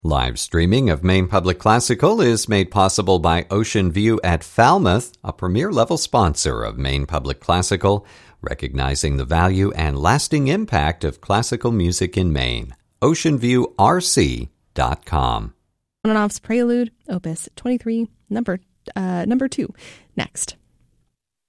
Live streaming of Maine Public Classical is made possible by Ocean View at Falmouth, a premier-level sponsor of Maine Public Classical, recognizing the value and lasting impact of classical music in Maine. OceanViewRC.com. Rachmaninoff's Prelude, Opus 23, number 2. Next.